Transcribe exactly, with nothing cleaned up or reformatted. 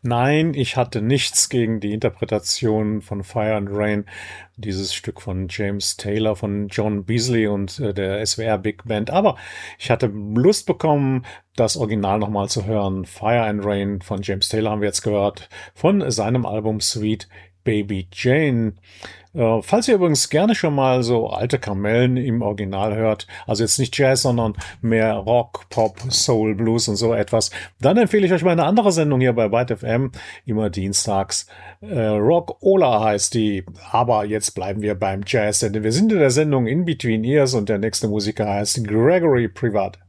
Nein, ich hatte nichts gegen die Interpretation von Fire and Rain, dieses Stück von James Taylor, von John Beasley und äh, der S W R Big Band. Aber ich hatte Lust bekommen, das Original nochmal zu hören. Fire and Rain von James Taylor haben wir jetzt gehört, von seinem Album Sweet Baby Jane. Äh, falls ihr übrigens gerne schon mal so alte Kamellen im Original hört, also jetzt nicht Jazz, sondern mehr Rock, Pop, Soul, Blues und so etwas, dann empfehle ich euch mal eine andere Sendung hier bei Byte F M, immer dienstags. Äh, Rock Ola heißt die, aber jetzt bleiben wir beim Jazz, denn wir sind in der Sendung In Between Ears und der nächste Musiker heißt Gregory Privat.